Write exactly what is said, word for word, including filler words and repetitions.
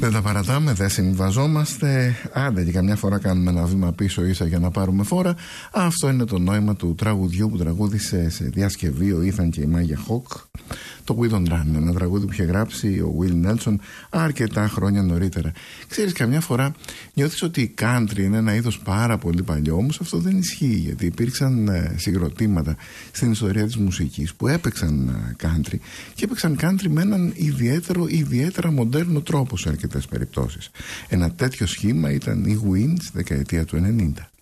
Δεν τα παρατάμε, δεν συμβιβαζόμαστε. Άντε και καμιά φορά κάνουμε ένα βήμα πίσω ίσα για να πάρουμε φόρα. Αυτό είναι το νόημα του τραγουδιού που τραγούδισε σε διασκευή ο Ethan και η Μάγια Χοκ. Το We Don't Run, ένα τραγούδι που είχε γράψει ο Will Nelson αρκετά χρόνια νωρίτερα. Ξέρεις, καμιά φορά νιώθεις ότι η country είναι ένα είδος πάρα πολύ παλιό, όμως αυτό δεν ισχύει, γιατί υπήρξαν συγκροτήματα στην ιστορία της μουσικής που έπαιξαν country και έπαιξαν country με έναν ιδιαίτερο, ιδιαίτερα μοντέρνο τρόπο σε αρκετές περιπτώσεις. Ένα τέτοιο σχήμα ήταν η Wings στη δεκαετία του ενενήντα.